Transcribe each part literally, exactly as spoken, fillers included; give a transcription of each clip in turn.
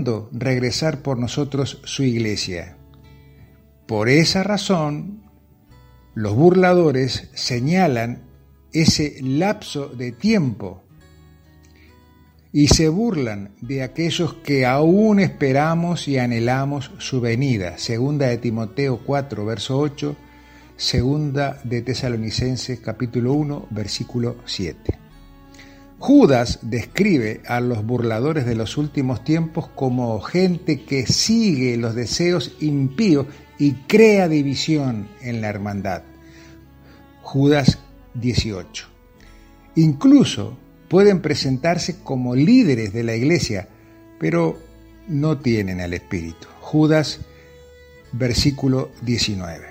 prometiendo regresar por nosotros su iglesia. Por esa razón, los burladores señalan ese lapso de tiempo y se burlan de aquellos que aún esperamos y anhelamos su venida. Segunda de Timoteo cuatro, verso ocho, segunda de Tesalonicenses capítulo uno, versículo siete. Judas describe a los burladores de los últimos tiempos como gente que sigue los deseos impíos y crea división en la hermandad. Judas dieciocho. Incluso pueden presentarse como líderes de la iglesia, pero no tienen al Espíritu. Judas, versículo diecinueve.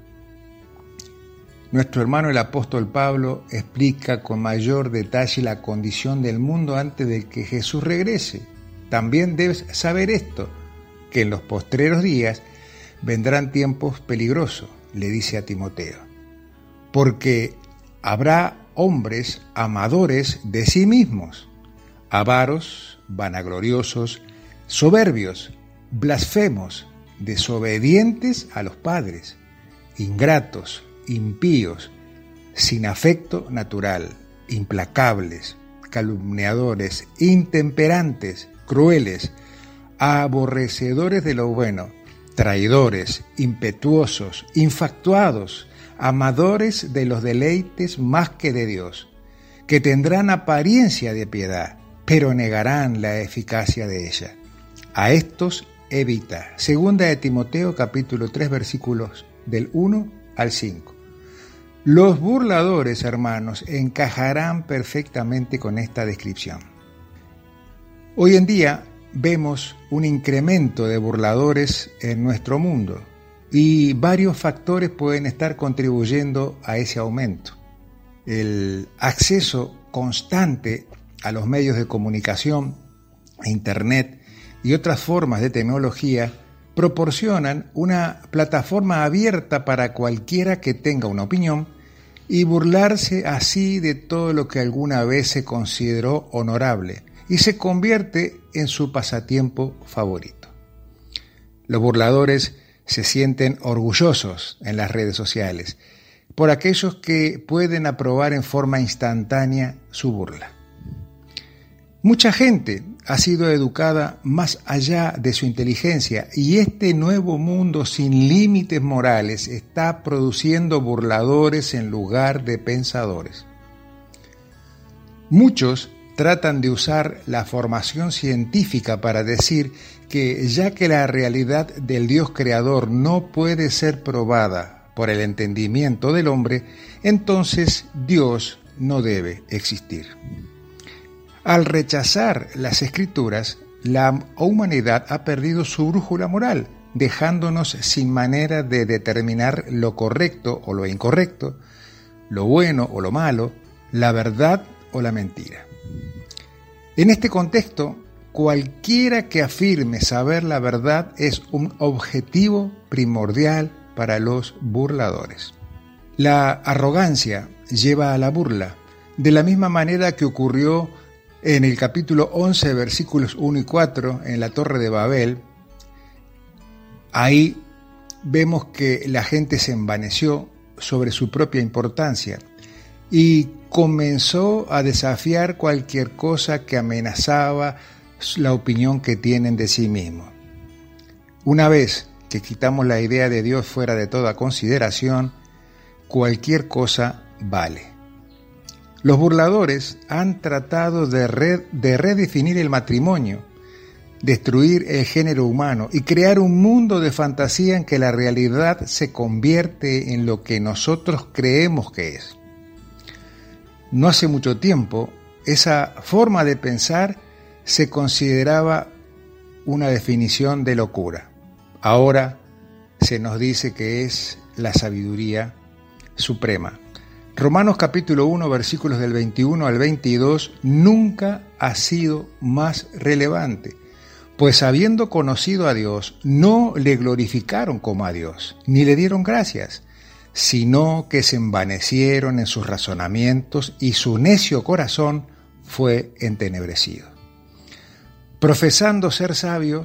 Nuestro hermano el apóstol Pablo explica con mayor detalle la condición del mundo antes de que Jesús regrese. También debes saber esto, que en los postreros días vendrán tiempos peligrosos, le dice a Timoteo, porque habrá hombres amadores de sí mismos, avaros, vanagloriosos, soberbios, blasfemos, desobedientes a los padres, ingratos, impíos, sin afecto natural, implacables, calumniadores, intemperantes, crueles, aborrecedores de lo bueno, traidores, impetuosos, infatuados, amadores de los deleites más que de Dios, que tendrán apariencia de piedad, pero negarán la eficacia de ella. A estos evita. Segunda de Timoteo capítulo tres, versículos del uno al cinco. Los burladores, hermanos, encajarán perfectamente con esta descripción. Hoy en día vemos un incremento de burladores en nuestro mundo y varios factores pueden estar contribuyendo a ese aumento. El acceso constante a los medios de comunicación, Internet y otras formas de tecnología proporcionan una plataforma abierta para cualquiera que tenga una opinión y burlarse así de todo lo que alguna vez se consideró honorable y se convierte en su pasatiempo favorito. Los burladores se sienten orgullosos en las redes sociales por aquellos que pueden aprobar en forma instantánea su burla. Mucha gente ha sido educada más allá de su inteligencia y este nuevo mundo sin límites morales está produciendo burladores en lugar de pensadores. Muchos tratan de usar la formación científica para decir que ya que la realidad del Dios creador no puede ser probada por el entendimiento del hombre, entonces Dios no debe existir. Al rechazar las Escrituras, la humanidad ha perdido su brújula moral, dejándonos sin manera de determinar lo correcto o lo incorrecto, lo bueno o lo malo, la verdad o la mentira. En este contexto, cualquiera que afirme saber la verdad es un objetivo primordial para los burladores. La arrogancia lleva a la burla, de la misma manera que ocurrió en el capítulo once, versículos uno y cuatro, en la Torre de Babel. Ahí vemos que la gente se envaneció sobre su propia importancia y comenzó a desafiar cualquier cosa que amenazaba la opinión que tienen de sí mismos. Una vez que quitamos la idea de Dios fuera de toda consideración, cualquier cosa vale. Los burladores han tratado de, red, de redefinir el matrimonio, destruir el género humano y crear un mundo de fantasía en que la realidad se convierte en lo que nosotros creemos que es. No hace mucho tiempo, esa forma de pensar se consideraba una definición de locura. Ahora se nos dice que es la sabiduría suprema. Romanos capítulo uno, versículos del veintiuno al veintidós, nunca ha sido más relevante, pues habiendo conocido a Dios, no le glorificaron como a Dios, ni le dieron gracias, sino que se envanecieron en sus razonamientos y su necio corazón fue entenebrecido. Profesando ser sabios,